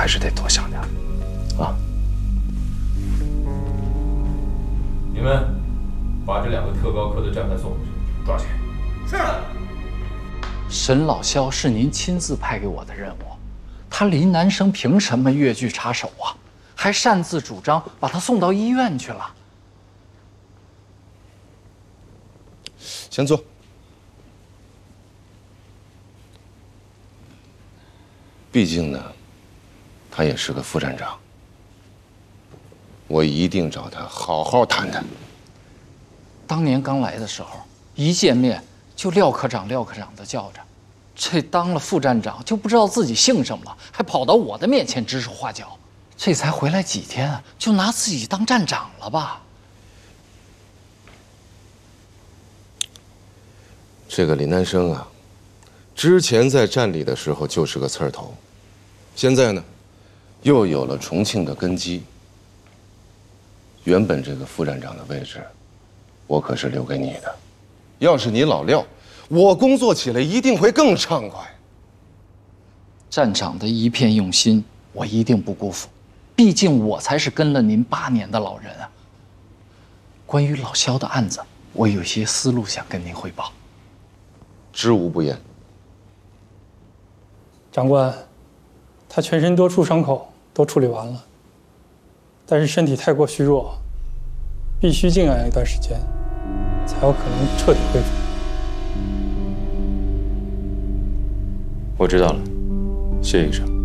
还是得多想点啊。 你们把这2个特高科的战犯送回去，抓起。是。 沈老萧是您亲自派给我的任务，他林南生凭什么越剧插手啊？还擅自主张把他送到医院去了。 先坐。毕竟呢，他也是个副站长，我一定找他好好谈谈。 当年刚来的时候，一见面就廖科长、廖科长的叫着，这当了副站长就不知道自己姓什么了，还跑到我的面前指手画脚。这才回来几天啊，就拿自己当站长了吧？ 这个林南生啊，之前在站里的时候就是个刺儿头，现在呢，又有了重庆的根基。原本这个副站长的位置，我可是留给你的。要是你老廖，我工作起来一定会更畅快。 站长的一片用心，我一定不辜负。毕竟我才是跟了您8年的老人啊。关于老萧的案子，我有些思路想跟您汇报。 知无不言。 长官，他全身多处伤口都处理完了，但是身体太过虚弱，必须静养一段时间，才有可能彻底恢复。 我知道了，谢医生。